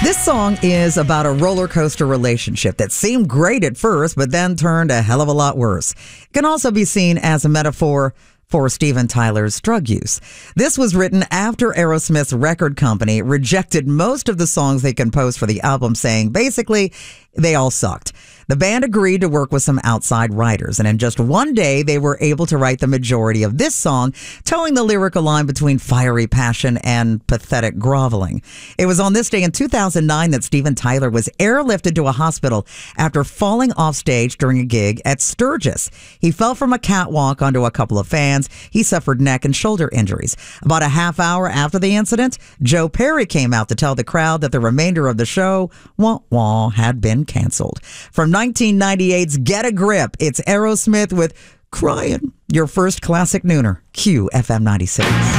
This song is about a roller coaster relationship that seemed great at first, but then turned a hell of a lot worse. It can also be seen as a metaphor for Steven Tyler's drug use. This was written after Aerosmith's record company rejected most of the songs they composed for the album, saying basically they all sucked. The band agreed to work with some outside writers, and in just one day, they were able to write the majority of this song, towing the lyrical line between fiery passion and pathetic groveling. It was on this day in 2009 that Steven Tyler was airlifted to a hospital after falling off stage during a gig at Sturgis. He fell from a catwalk onto a couple of fans. He suffered neck and shoulder injuries. About a half hour after the incident, Joe Perry came out to tell the crowd that the remainder of the show, wah-wah, had been canceled. From 1998's Get a Grip, it's Aerosmith with Crying, your first classic nooner. QFM 96.